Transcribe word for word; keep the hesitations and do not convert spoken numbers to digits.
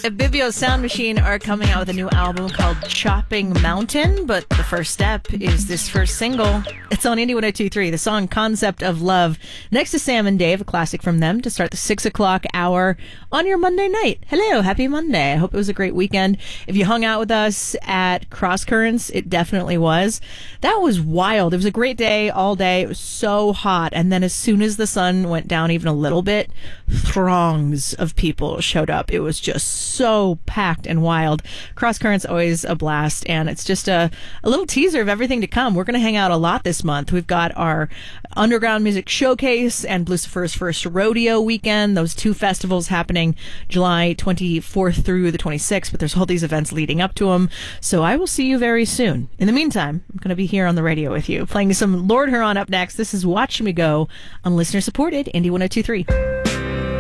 Bibio Sound Machine are coming out with a new album called Chopping Mountain, but the first step is this first single. It's on Indie one oh two point three, the song Concept of Love. Next to Sam and Dave, a classic from them, to start the six o'clock hour on your Monday night. Hello, happy Monday. I hope it was a great weekend. If you hung out with us at Cross Currents, it definitely was. That was wild. It was a great day all day. It was so hot. And then as soon as the sun went down even a little bit, throngs of people showed up. It was just so packed and wild. Cross Currents always a blast, and it's just a, a little teaser of everything to come. We're going to hang out a lot this month. We've got our Underground Music Showcase and Lucifer's First Rodeo weekend. Those two festivals happening July twenty-fourth through the twenty-sixth, but there's all these events leading up to them. So I will see you very soon. In the meantime, I'm going to be here on the radio with you, playing some Lord Huron up next. This is Watch Me Go on listener-supported Indie one oh two point three.